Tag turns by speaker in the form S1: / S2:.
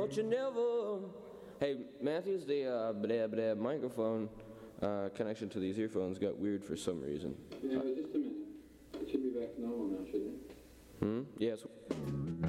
S1: don't you never. Hey, Matthews, the microphone connection to these earphones got weird for some reason.
S2: Yeah, just a minute. It should be back to normal now, shouldn't it?
S1: Yes.